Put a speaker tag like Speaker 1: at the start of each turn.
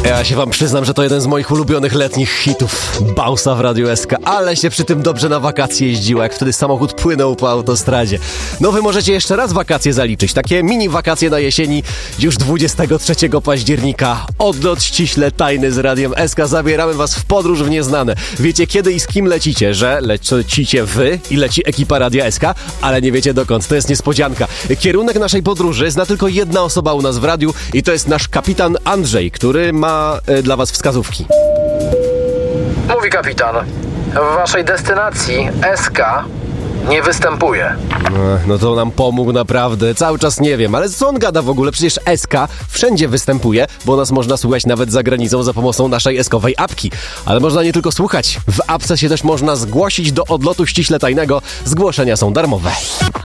Speaker 1: Ja się wam przyznam, że to jeden z moich ulubionych letnich hitów. Bausa w Radiu SK, ale się przy tym dobrze na wakacje jeździło, jak wtedy samochód płynął po autostradzie. No wy możecie jeszcze raz wakacje zaliczyć, takie mini wakacje na jesieni, już 23 października. Odlot ściśle tajny z Radiem SK, zabieramy was w podróż w nieznane. Wiecie kiedy i z kim lecicie, że lecicie wy i leci ekipa Radia SK, ale nie wiecie dokąd, to jest niespodzianka. Kierunek naszej podróży zna tylko jedna osoba u nas w radiu i to jest nasz kapitan Andrzej, który ma dla was wskazówki.
Speaker 2: Mówi kapitan, w waszej destynacji SK nie występuje.
Speaker 1: No to nam pomógł naprawdę, cały czas nie wiem, ale co on gada w ogóle? Przecież SK wszędzie występuje, bo nas można słuchać nawet za granicą za pomocą naszej SK-owej apki. Ale można nie tylko słuchać, w apce się też można zgłosić do odlotu ściśle tajnego, zgłoszenia są darmowe.